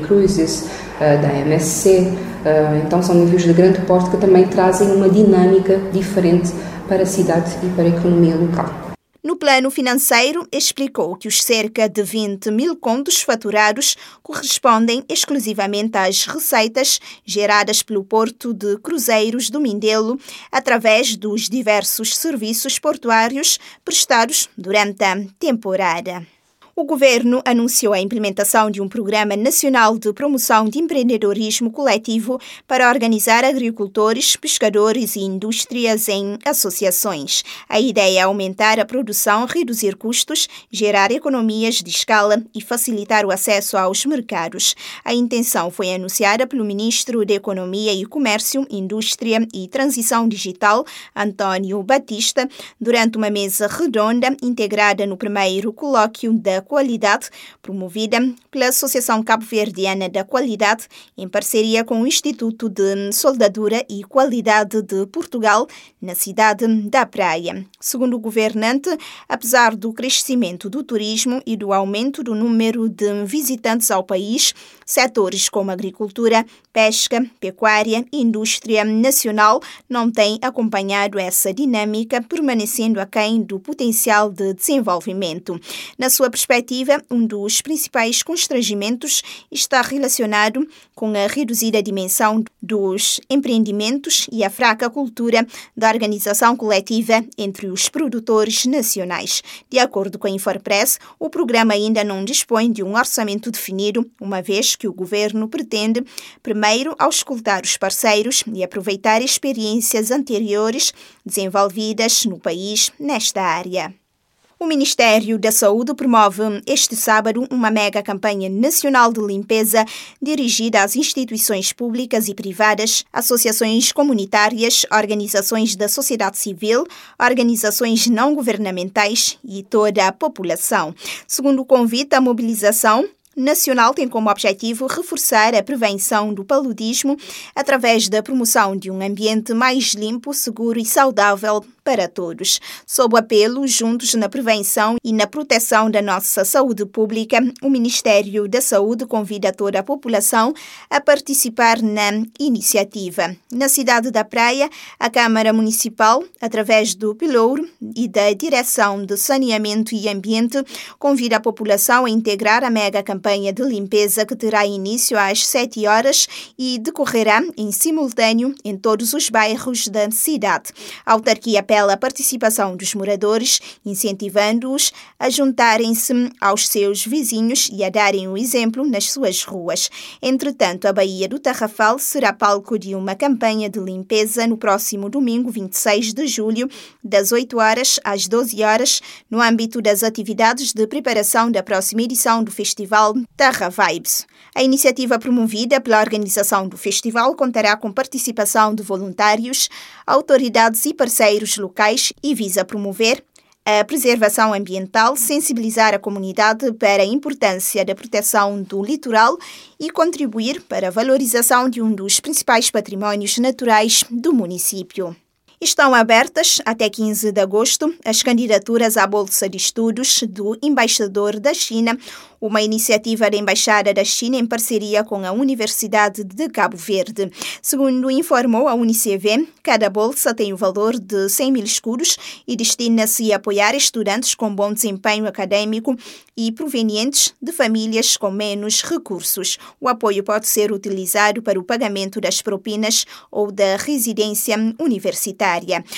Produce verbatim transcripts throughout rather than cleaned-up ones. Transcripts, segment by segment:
Cruises, da M S C, então são navios de grande porte que também trazem uma dinâmica diferente para a cidade e para a economia local. No plano financeiro, explicou que os cerca de vinte mil contos faturados correspondem exclusivamente às receitas geradas pelo Porto de Cruzeiros do Mindelo através dos diversos serviços portuários prestados durante a temporada. O governo anunciou a implementação de um programa nacional de promoção de empreendedorismo coletivo para organizar agricultores, pescadores e indústrias em associações. A ideia é aumentar a produção, reduzir custos, gerar economias de escala e facilitar o acesso aos mercados. A intenção foi anunciada pelo ministro da Economia e Comércio, Indústria e Transição Digital, António Batista, durante uma mesa redonda integrada no primeiro colóquio da Qualidade, promovida pela Associação Cabo-Verdiana da Qualidade, em parceria com o Instituto de Soldadura e Qualidade de Portugal, na cidade da Praia. Segundo o governante, apesar do crescimento do turismo e do aumento do número de visitantes ao país, setores como agricultura, pesca, pecuária e indústria nacional não têm acompanhado essa dinâmica, permanecendo aquém do potencial de desenvolvimento. Na sua perspectiva, um dos principais constrangimentos está relacionado com a reduzida dimensão dos empreendimentos e a fraca cultura da organização coletiva entre os produtores nacionais. De acordo com a Infopress, o programa ainda não dispõe de um orçamento definido, uma vez que o governo pretende, primeiro, auscultar os parceiros e aproveitar experiências anteriores desenvolvidas no país nesta área. O Ministério da Saúde promove este sábado uma mega campanha nacional de limpeza dirigida às instituições públicas e privadas, associações comunitárias, organizações da sociedade civil, organizações não governamentais e toda a população. Segundo o convite, a mobilização nacional tem como objetivo reforçar a prevenção do paludismo através da promoção de um ambiente mais limpo, seguro e saudável para todos. Sob o apelo Juntos na Prevenção e na Proteção da Nossa Saúde Pública, o Ministério da Saúde convida toda a população a participar na iniciativa. Na cidade da Praia, a Câmara Municipal, através do Pelouro e da Direção de Saneamento e Ambiente, convida a população a integrar a mega campanha de limpeza que terá início às sete horas e decorrerá em simultâneo em todos os bairros da cidade. A autarquia apela à participação dos moradores, incentivando-os a juntarem-se aos seus vizinhos e a darem o exemplo nas suas ruas. Entretanto, a Baía do Tarrafal será palco de uma campanha de limpeza no próximo domingo, vinte e seis de julho, das oito horas às doze horas, no âmbito das atividades de preparação da próxima edição do Festival Tarra Vibes. A iniciativa promovida pela organização do festival contará com participação de voluntários, autoridades e parceiros locais e visa promover a preservação ambiental, sensibilizar a comunidade para a importância da proteção do litoral e contribuir para a valorização de um dos principais patrimónios naturais do município. Estão abertas até quinze de agosto as candidaturas à Bolsa de Estudos do Embaixador da China, uma iniciativa da Embaixada da China em parceria com a Universidade de Cabo Verde. Segundo informou a Unicv, cada bolsa tem o valor de cem mil escudos e destina-se a apoiar estudantes com bom desempenho acadêmico e provenientes de famílias com menos recursos. O apoio pode ser utilizado para o pagamento das propinas ou da residência universitária.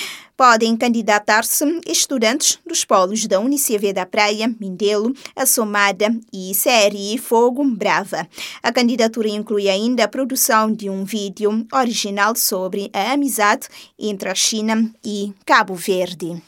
Podem candidatar-se estudantes dos polos da Unicv da Praia, Mindelo, Assomada e C R I Fogo Brava. A candidatura inclui ainda a produção de um vídeo original sobre a amizade entre a China e Cabo Verde.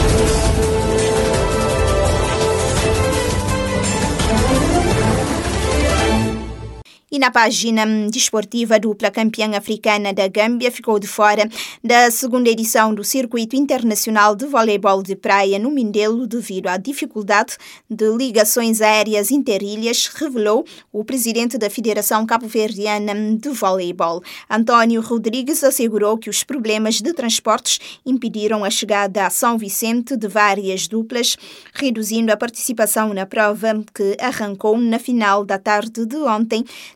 E na página desportiva, a dupla campeã africana da Gâmbia ficou de fora da segunda edição do Circuito Internacional de Voleibol de Praia no Mindelo devido à dificuldade de ligações aéreas interilhas, revelou o presidente da Federação Cabo-Verdiana de Voleibol. António Rodrigues assegurou que os problemas de transportes impediram a chegada a São Vicente de várias duplas, reduzindo a participação na prova que arrancou na final da tarde de ontem,